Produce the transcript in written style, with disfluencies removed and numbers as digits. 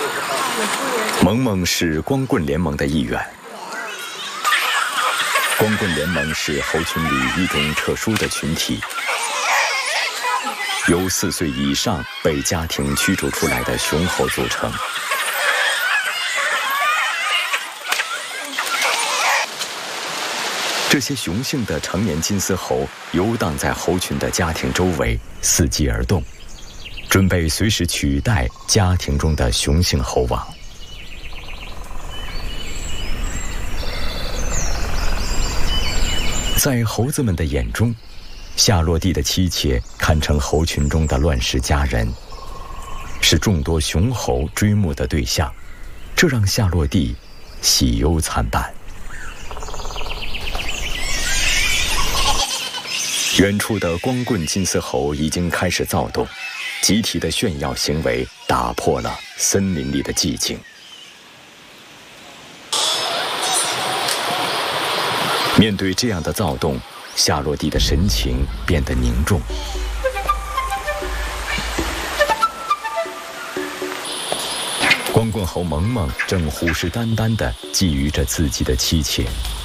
萌萌是光棍联盟的一员。光棍联盟是猴群里一种特殊的群体，由4岁以上被家庭驱逐出来的雄猴组成。这些雄性的成年金丝猴游荡在猴群的家庭周围，伺机而动，准备随时取代家庭中的雄性猴王。在猴子们的眼中，夏洛蒂的妻妾堪称猴群中的乱世佳人，是众多雄猴追慕的对象，这让夏洛蒂喜忧参半。远处的光棍金丝猴已经开始躁动，集体的炫耀行为打破了森林里的寂静。面对这样的躁动，夏洛蒂的神情变得凝重。光棍猴萌萌正虎视眈眈地觊觎着自己的妻妾，